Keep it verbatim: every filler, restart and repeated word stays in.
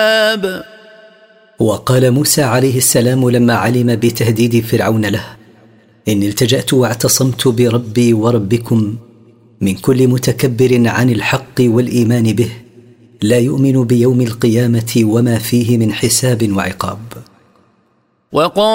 وقال موسى عليه السلام لما علم بتهديد فرعون له: إني التجأت واعتصمت بربي وربكم من كل متكبر عن الحق والإيمان به، لا يؤمن بيوم القيامة وما فيه من حساب وعقاب.